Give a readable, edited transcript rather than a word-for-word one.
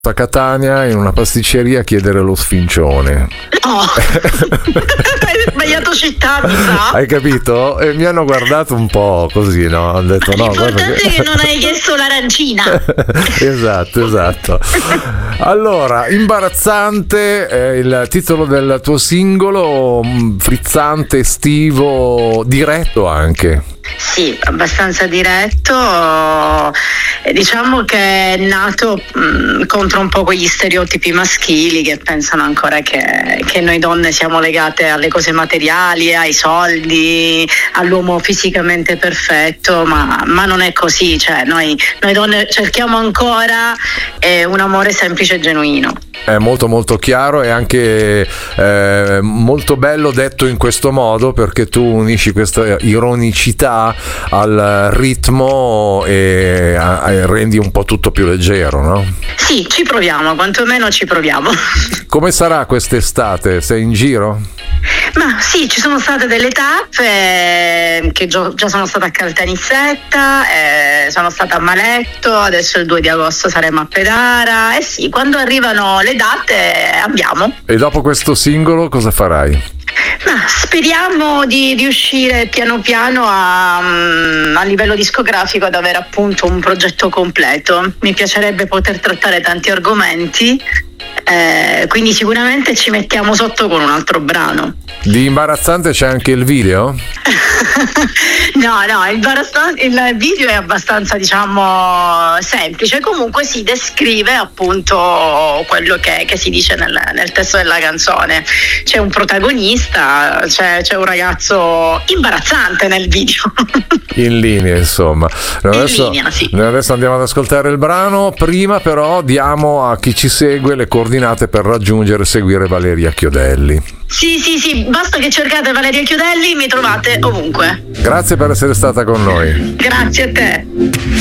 a Catania in una pasticceria a chiedere lo sfincione. No, hai sbagliato città, mi sa. Hai capito? E mi hanno guardato un po' così, no? Hanno detto no. L'importante è che non hai chiesto l'arancina. Esatto. Allora, imbarazzante è il titolo del tuo singolo, frizzante, estivo, diretto anche. Sì, abbastanza diretto. Diciamo che è nato contro un po' quegli stereotipi maschili che pensano ancora che noi donne siamo legate alle cose materiali, ai soldi, all'uomo fisicamente perfetto, ma non è così, cioè noi donne cerchiamo ancora un amore semplice e genuino. È molto molto chiaro e anche molto bello detto in questo modo, perché tu unisci questa ironicità al ritmo e rendi un po' tutto più leggero, no? Sì, ci proviamo, quantomeno ci proviamo. Come sarà quest'estate? Sei in giro? Ma sì, ci sono state delle tappe che già sono stata a Caltanissetta, sono stata a Maletto, adesso il 2 di agosto saremo a Pedara. E sì, quando arrivano le date andiamo. E dopo questo singolo cosa farai? Ma speriamo di riuscire piano piano a livello discografico ad avere appunto un progetto completo. Mi piacerebbe poter trattare tanti argomenti, quindi sicuramente ci mettiamo sotto con un altro brano. Di imbarazzante c'è anche il video? No, il video è abbastanza, diciamo, semplice. Comunque si descrive appunto quello che si dice nel testo della canzone. C'è un protagonista, c'è un ragazzo imbarazzante nel video. In linea, insomma. Sì. Noi adesso andiamo ad ascoltare il brano. Prima però diamo a chi ci segue le coordinate per raggiungere e seguire Valeria Chiodelli. Sì, basta che cercate Valeria Chiodelli, mi trovate ovunque. Grazie per essere stata con noi. Grazie a te.